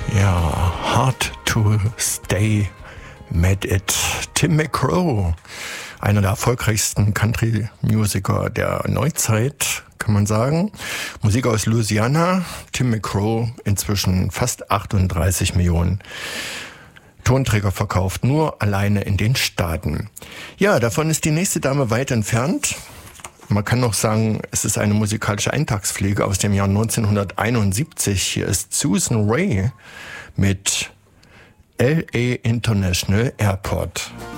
Ja, Hard to Stay Mad It. Tim McGraw, einer der erfolgreichsten Country-Musiker der Neuzeit, kann man sagen. Musik aus Louisiana. Tim McGraw, inzwischen fast 38 Millionen Tonträger verkauft, nur alleine in den Staaten. Ja, davon ist die nächste Dame weit entfernt. Man kann noch sagen, es ist eine musikalische Eintagspflege aus dem Jahr 1971. Hier ist Susan Rae mit LA International Airport.